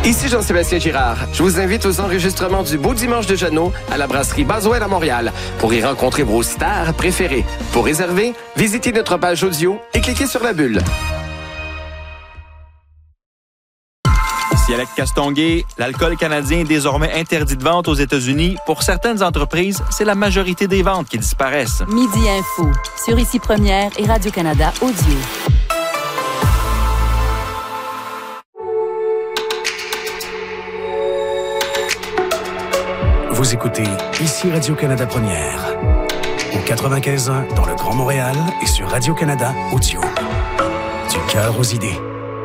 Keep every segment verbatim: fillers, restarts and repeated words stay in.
Ici Jean-Sébastien Girard. Je vous invite aux enregistrements du Beau Dimanche de Jeannot à la brasserie Baswell à Montréal pour y rencontrer vos stars préférées. Pour réserver, visitez notre page audio et cliquez sur la bulle. Ici Alex Castonguay, l'alcool canadien est désormais interdit de vente aux États-Unis. Pour certaines entreprises, c'est la majorité des ventes qui disparaissent. Midi Info, sur Ici Première et Radio-Canada Audio. Vous écoutez Ici Radio-Canada Première, au quatre-vingt-quinze ans dans le Grand Montréal et sur Radio-Canada Audio. Du cœur aux idées.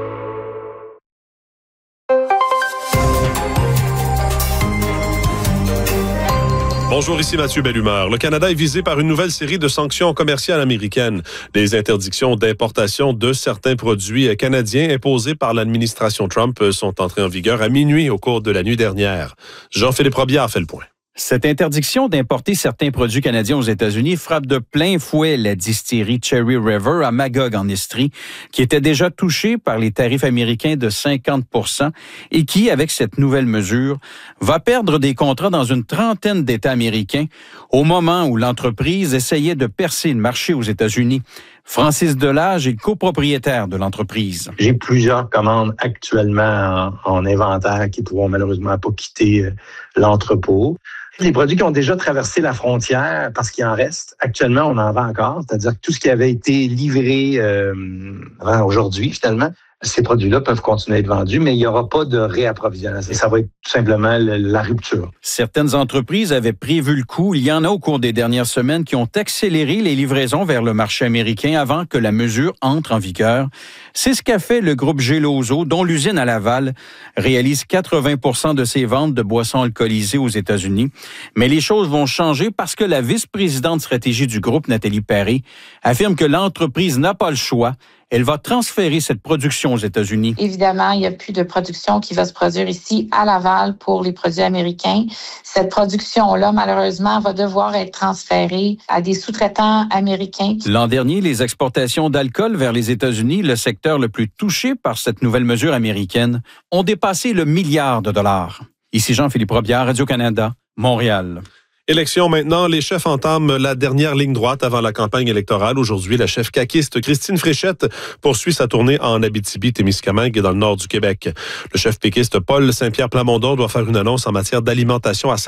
Bonjour, ici Mathieu Bellumeur. Le Canada est visé par une nouvelle série de sanctions commerciales américaines. Des interdictions d'importation de certains produits canadiens imposés par l'administration Trump sont entrées en vigueur à minuit au cours de la nuit dernière. Jean-Philippe Robillard fait le point. Cette interdiction d'importer certains produits canadiens aux États-Unis frappe de plein fouet la distillerie Cherry River à Magog en Estrie, qui était déjà touchée par les tarifs américains de cinquante pour cent et qui, avec cette nouvelle mesure, va perdre des contrats dans une trentaine d'États américains au moment où l'entreprise essayait de percer le marché aux États-Unis. Francis Delage est le copropriétaire de l'entreprise. J'ai plusieurs commandes actuellement en, en inventaire qui ne pourront malheureusement pas quitter l'entrepôt. Les produits qui ont déjà traversé la frontière, parce qu'il en reste, actuellement, on en vend encore. C'est-à-dire que tout ce qui avait été livré euh, avant aujourd'hui, finalement, ces produits-là peuvent continuer à être vendus, mais il n'y aura pas de réapprovisionnement. Ça va être tout simplement la rupture. Certaines entreprises avaient prévu le coup. Il y en a au cours des dernières semaines qui ont accéléré les livraisons vers le marché américain avant que la mesure entre en vigueur. C'est ce qu'a fait le groupe Geloso, dont l'usine à Laval réalise quatre-vingts pour cent de ses ventes de boissons alcoolisées aux États-Unis. Mais les choses vont changer parce que la vice-présidente stratégie du groupe, Nathalie Paré, affirme que l'entreprise n'a pas le choix. Elle va transférer cette production aux États-Unis. Évidemment, il n'y a plus de production qui va se produire ici à Laval pour les produits américains. Cette production-là, malheureusement, va devoir être transférée à des sous-traitants américains. L'an dernier, les exportations d'alcool vers les États-Unis, le secteur le plus touché par cette nouvelle mesure américaine, ont dépassé le milliard de dollars. Ici Jean-Philippe Robillard, Radio-Canada, Montréal. Élection maintenant, les chefs entament la dernière ligne droite avant la campagne électorale. Aujourd'hui, la chef caquiste Christine Fréchette poursuit sa tournée en Abitibi-Témiscamingue et dans le nord du Québec. Le chef péquiste Paul Saint-Pierre Plamondon doit faire une annonce en matière d'alimentation à